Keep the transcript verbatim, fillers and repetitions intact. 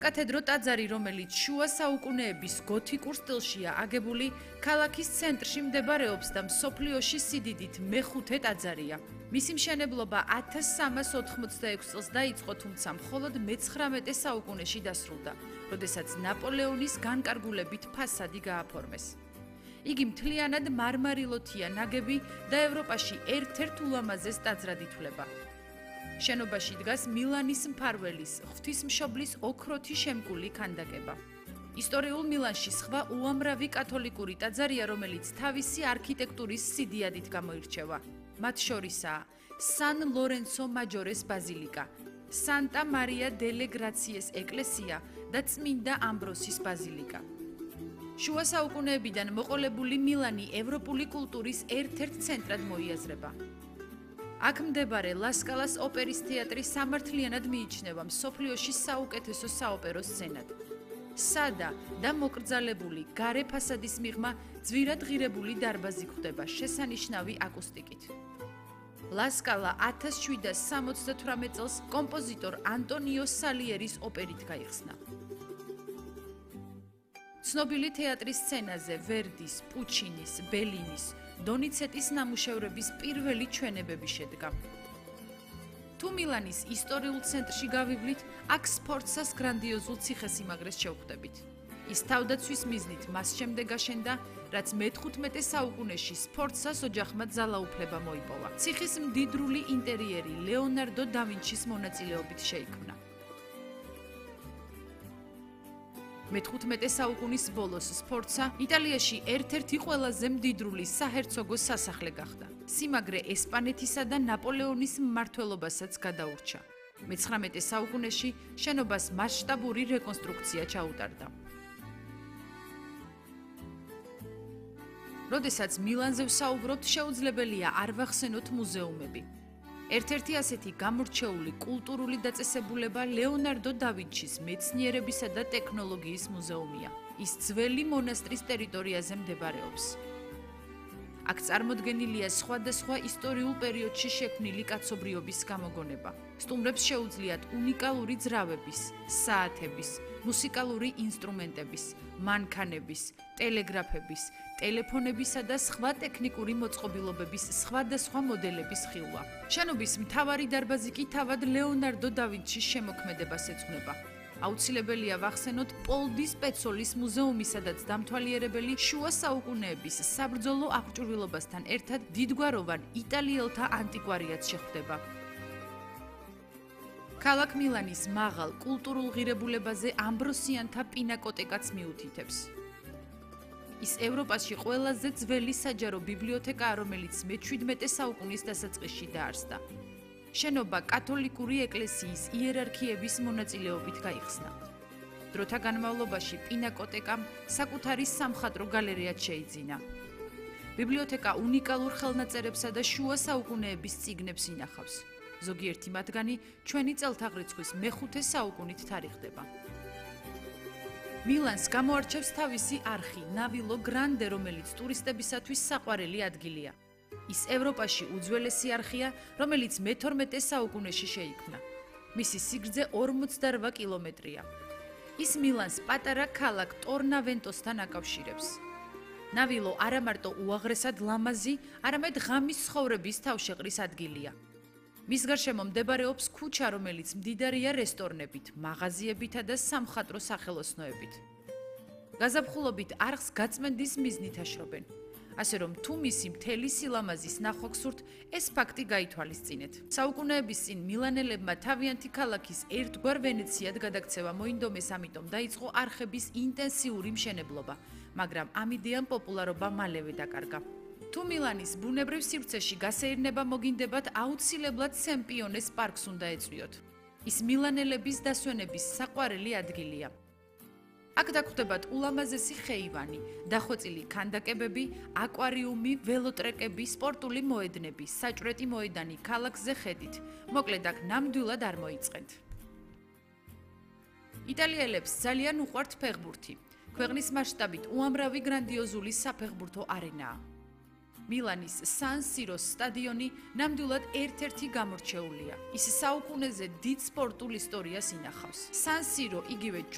კათედრო ტაძარი, რომელიც შუა საუკუნეების გოთიკურ სტილშია აგებული, ქალაქის ცენტრში მდებარეობს და მსოფლიოში სიდიდით მეხუთე ტაძარია. მისი მშენებლობა ათას სამას ოთხმოცდაექვსი წელს დაიწყო, თუმცა მხოლოდ მეცხრამეტე საუკუნეში დასრულდა, როდესაც ნაპოლეონის განკარგულებით ფასადი გააფორმეს. იგი მთლიანად მარმარილოთია ნაგები და ევროპაში ერთ-ერთ ულამაზეს ტაძრად ითვლება. შენობაში დგას მილანის მფარველის, ღვთისმშობლის ოქროთი შემკული ქანდაკება. ისტორიულ მილანში სხვა უამრავი კათოლიკური ტაძარია, რომელიც თავისი არქიტექტურის სიდიადით გამოირჩევა. მათ შორისაა სან ლორენცო მაჯორეს ბაზილიკა, სანტა მარია დელე გრაციეს ეკლესია და წმინდა ამბროსის ბაზილიკა. შუა საუკუნეებიდან მოყოლებული მილანი ევროპული კულტურის ერთ-ერთ ცენტრად მოიაზრება. აქ მდებარე ლასკალას ოპერის თეატრი სამართლიანად მიიჩნევა მსოფლიოში საუკეთესო საოპერო სცენად. სადა და მოკრძალებული გარე ფასადის მიღმა ძვირად ღირებული დარბაზი გვხვდება შესანიშნავი აკუსტიკით. ლასკალა ათას შვიდას სამოცდათვრამეტ წელს კომპოზიტორ ანტონიო სალიერის ოპერით გაიხსნა. ცნობილი თეატრის სცენაზე ვერდის, პუჩინის, ბელინის, დონიცეტის ნამუშევრების პირველი ჩვენებები შედგა. თუ მილანის ისტორიულ ცენტრში გავივლით, აქ სფორცას გრანდიოზულ ციხესიმაგრეს შევხვდებით. ის თავდაცვის მიზნით მას შემდეგ აშენდა, რაც მეთხუთმეტე საუკუნეში სფორცას ოჯახმა ძალაუფლება მოიპოვა. ციხის მდიდრული ინტერიერი ლეონარდო და ვინჩის მონაწილეობით შეიქმნა. მეთხუთმეტე საუკუნის ბოლოს სფორცა იტალიაში ერთ-ერთი ყველაზე მდიდრული საჰერცოგო სასახლე გახდა. სიმაგრე ესპანეთისა და ნაპოლეონის მმართველობასაც გადაურჩა. მეცხრამეტე საუკუნეში შენობას მასშტაბური რეკონსტრუქცია ჩაუტარდა. როდესაც მილანზე ვსაუბრობთ, შეუძლებელია არ ვახსენოთ მუზეუმები. ერთ-ერთი ასეთი გამორჩეული კულტურული დაწესებულება ლეონარდო და ვინჩის მეცნიერებისა და ტექნოლოგიის მუზეუმია. ის ძველი მონასტრის ტერიტორიაზე მდებარეობს. აქ წარმოდგენილია სხვადასხვა ისტორიულ პერიოდში შექმნილი კაცობრიობის გამოგონება. სტუმრებს შეუძლიათ უნიკალური ძრავების, საათების, მუსიკალური ინსტრუმენტების, მანქანების, ტელეგრაფების, ტელეფონებისა და სხვა ტექნიკური მოწყობილობების სხვადასხვა მოდელების ხილვა. შენობის მთავარი დარბაზი კი თავად ლეონარდო და ვინჩის შემოქმედებას ეძღვნება. აუცილებელია ვახსენოთ პოლ დი სპეცოლის მუზეუმი, სადაც დამთვალიერებელი შუა საუკუნეების საბრძოლო აღჭურვილობასთან ერთად დიდგვაროვან იტალიელთა ანტიკვარიატს შეხვდება. ქალაქ მილანის მაღალ კულტურულ ღირებულებაზე ამბროსიანთა პინაკოტეკაც მიუთითებს. ის ევროპაში ყველაზე ძველი საჯარო ბიბლიოთეკაა, რომელიც მეჩვიდმეტე საუკუნის დასაწყისში დაარსდა. შენობა კათოლიკური ეკლესიის იერარქიების მონაწილეობით გაიხსნა. დროთა განმავლობაში პინაკოტეკამ საკუთარი სამხატვრო გალერეაც შეიძინა. ბიბლიოთეკა უნიკალურ ხელნაწერებსა და შუა საუკუნეების წიგნებს ინახავს. ზოგიერთი მათგანი ჩვენი წელთაღრიცხვის მეხუთე საუკუნით თარიღდება. მილანს გამოარჩევს თავისი არხი ნავილო გრანდე, რომელიც ტურისტებისათვის საყვარელი ადგილია. ის ევროპაში უძველესი არხია, რომელიც მეთორმეტე საუკუნეში შეიქმნა. მისი სიგრძე ორმოცდარვა კილომეტრია. ის მილანს პატარა ქალაქ ტორნავენტოსთან აკავშირებს. ნავილო არა მარტო უაღრესად ლამაზი, არამედ ღამის ცხოვრების თავშეყრის ადგილია. მის გარშემო მდებარეობს ქუჩა, რომელიც მდიდარია რესტორნებით, მაღაზიებითა და სამხატვრო სახელოსნოებით. გაზაფხულობით არხს გაწმენდის მიზნით აშრობენ. ასე რომ თუ მისი მთელი სილამაზის ნახვა გსურთ, ეს ფაქტი გაითვალისწინეთ. საუკუნეების წინ მილანელებმა თავიანთი ქალაქის ერთგვარ ვენეციად გადაქცევა მოინდომეს, ამიტომ დაიწყო არხების ინტენსიური მშენებლობა, მაგრამ ამ იდეამ პოპულარობა მალევე დაკარგა. თუ მილანის ბუნებრივ სივრცეში გასეირნება მოგინდებათ, აუცილებლად სემპიონეს პარკს უნდა ეწვიოთ. ის მილანელების დასვენების საყვარელი ადგილია. აქ დაგხვდებათ ულამაზესი ხეივანი, დახვეწილი ქანდაკებები, აკვარიუმი, ველოტრეკები, სპორტული მოედნები, საჭვრეტი მოედანი ქალაქზე ხედით. მოკლედ აქ ნამდვილად არ მოიწყენთ. იტალიელებს ძალიან უყვართ ფეხბურთი. ქვეყნის მასშტაბით უამრავი გრანდიოზული საფეხბურთო არენაა. მილანის სან სიროს სტადიონი ნამდვილად ერთ-ერთი გამორჩეულია. ის საუკუნეზე დიდ სპორტულ ისტორიას ინახავს. სან სირო იგივე